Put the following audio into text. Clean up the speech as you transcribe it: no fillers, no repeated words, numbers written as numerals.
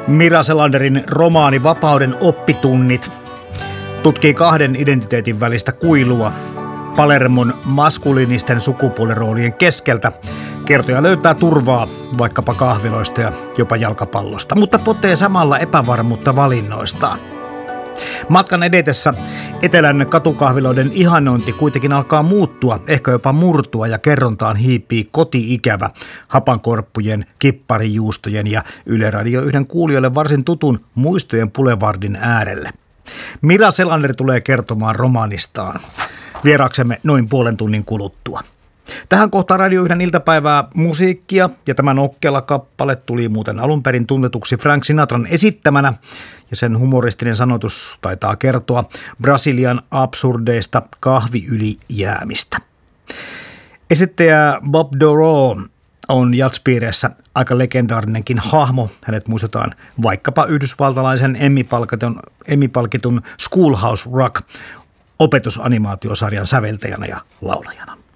Mira Selanderin romaani Vapauden oppitunnit tutkii kahden identiteetin välistä kuilua Palermon maskuliinisten sukupuoliroolien keskeltä. Kertoja löytää turvaa vaikkapa kahviloista ja jopa jalkapallosta, mutta potee samalla epävarmuutta valinnoistaan. Matkan edetessä etelän katukahviloiden ihannointi kuitenkin alkaa muuttua, ehkä jopa murtua, ja kerrontaan hiipii koti-ikävä hapankorppujen, kipparijuustojen ja Yle Radio 1 kuulijoille varsin tutun Muistojen Boulevardin äärelle. Mira Selander tulee kertomaan romaanistaan vieraaksemme noin puolen tunnin kuluttua. Tähän kohtaan Radio 1 iltapäivää musiikkia, ja tämä nokkela kappale tuli muuten alun perin tunnetuksi Frank Sinatran esittämänä, ja sen humoristinen sanotus taitaa kertoa Brasilian absurdeista kahviylijäämistä. Esittäjä Bob Dorough on jatspiireissä aika legendaarinenkin hahmo. Hänet muistetaan vaikkapa yhdysvaltalaisen Emmy-palkitun Schoolhouse Rock -opetusanimaatiosarjan säveltäjänä ja laulajana.